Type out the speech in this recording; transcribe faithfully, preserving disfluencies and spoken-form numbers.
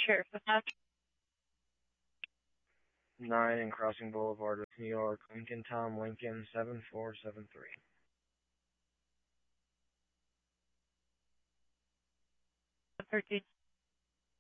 Sheriff Dispatch. nine and Crossing Boulevard with New York, Lincoln Tom Lincoln, seven four seven three. thirteen.